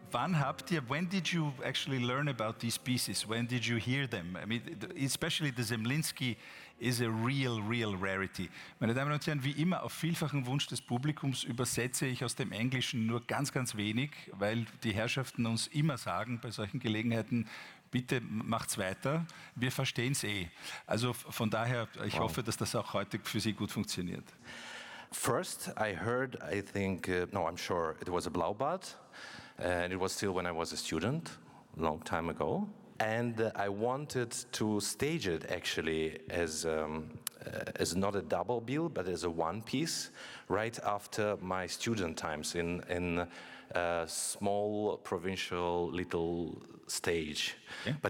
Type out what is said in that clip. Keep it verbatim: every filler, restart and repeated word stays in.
wann habt ihr, when did you actually learn about these pieces? When did you hear them? I mean, especially the Zemlinsky is a real, real rarity. Meine Damen und Herren, wie immer auf vielfachen Wunsch des Publikums übersetze ich aus dem Englischen nur ganz, ganz wenig, weil die Herrschaften uns immer sagen bei solchen Gelegenheiten, bitte macht's weiter, wir verstehen es eh. Also von daher, ich wow. hoffe, dass das auch heute für Sie gut funktioniert. First, I heard, I think, uh, no, I'm sure it was a Blaubart, and it was still when I was a student, a long time ago. And uh, I wanted to stage it actually as, um, uh, as not a double bill, but as a one piece, right after my student times in, in a small provincial little stage. Yeah. But